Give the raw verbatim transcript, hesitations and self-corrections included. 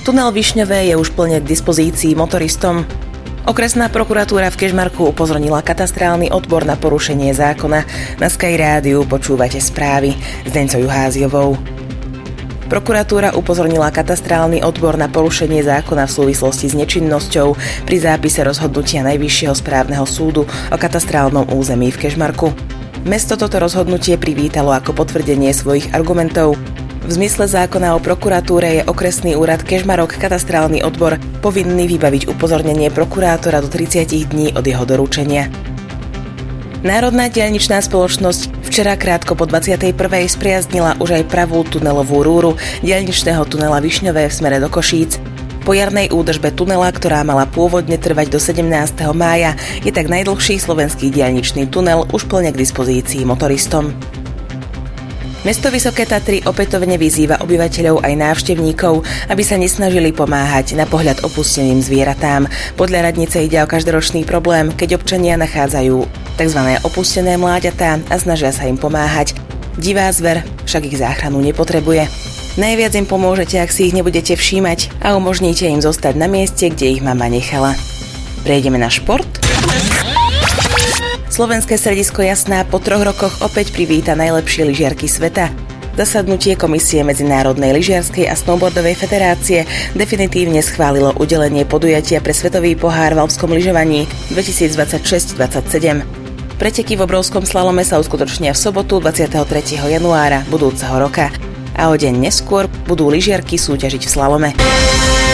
Tunel Višňové je už plne k dispozícii motoristom. Okresná prokuratúra v Kežmarku upozornila katastrálny odbor na porušenie zákona. Na Sky Rádiu počúvate správy s Dencou Juháziovou. Prokuratúra upozornila katastrálny odbor na porušenie zákona v súvislosti s nečinnosťou pri zápise rozhodnutia Najvyššieho správneho súdu o katastrálnom území v Kežmarku. Mesto toto rozhodnutie privítalo ako potvrdenie svojich argumentov. V zmysle zákona o prokuratúre je okresný úrad Kežmarok katastrálny odbor povinný vybaviť upozornenie prokurátora do tridsať dní od jeho doručenia. Národná diaľničná spoločnosť včera krátko po dvadsiatej prvej spriaznila už aj pravú tunelovú rúru diaľničného tunela Višňové v smere do Košíc. Po jarnej údržbe tunela, ktorá mala pôvodne trvať do sedemnásteho mája, je tak najdlhší slovenský diaľničný tunel už plne k dispozícii motoristom. Mesto Vysoké Tatry opätovne vyzýva obyvateľov aj návštevníkov, aby sa nesnažili pomáhať na pohľad opusteným zvieratám. Podľa radnice ide o každoročný problém, keď občania nachádzajú tzv. Opustené mláďatá a snažia sa im pomáhať. Divá zver však ich záchranu nepotrebuje. Najviac im pomôžete, ak si ich nebudete všímať a umožníte im zostať na mieste, kde ich mama nechala. Prejdeme na šport. Slovenské stredisko Jasná po troch rokoch opäť privíta najlepšie lyžiarky sveta. Zasadnutie Komisie Medzinárodnej lyžiarskej a snowboardovej federácie definitívne schválilo udelenie podujatia pre svetový pohár v alpskom lyžovaní dvetisícdvadsaťšesť dvadsaťsedem. Preteky v obrovskom slalome sa uskutočnia v sobotu dvadsiateho tretieho januára budúceho roka a o deň neskôr budú lyžiarky súťažiť v slalome.